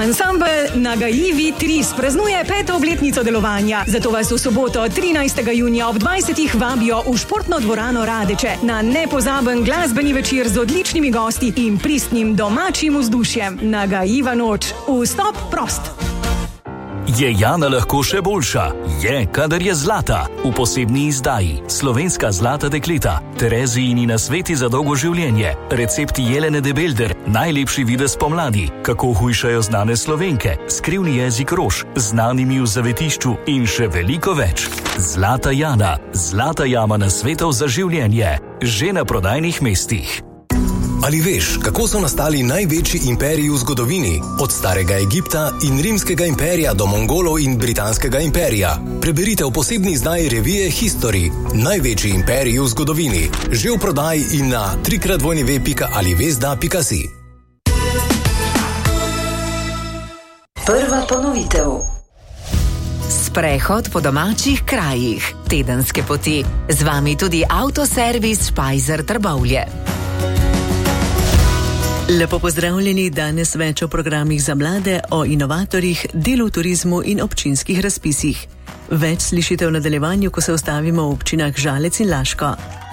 Ansambel Nagajivi 3 praznuje 5. obletnico delovanja, zato vas v soboto 13. junija ob 20. vabijo v športno dvorano Radeče na nepozaben glasbeni večer z odličnimi gosti in pristnim domačim vzdušjem. Nagajiva noč. Vstop prost. Je Jana lahko še boljša? Je, kadar je zlata. V posebni izdaji Slovenska zlata dekleta, Terezijini nasveti za dolgo življenje, recepti Jelene de Belder, najlepši videz pomladi, kako hujšajo znane Slovenke, skrivni jezik rož, znanimi v zavetišču in še veliko več. Zlata Jana, zlata jama nasvetov za življenje, že na prodajnih mestih. Ali veš, kako so nastali največji imperiji v zgodovini? Od starega Egipta in rimskega imperija do Mongolov in britanskega imperija. Preberite v posebni izdaji revije History. Največji imperiji v zgodovini. Že v prodaji in na www.alivesda.si. Prva ponovitev. Sprehod po domačih krajih. Tedenske poti. Z vami tudi avtoservis Špajzer Trbovlje. Lepo pozdravljeni, danes več o programih za mlade, o inovatorjih, delu v turizmu in občinskih razpisih. Več slišite v nadaljevanju, ko se ustavimo v občinah Žalec in Laško.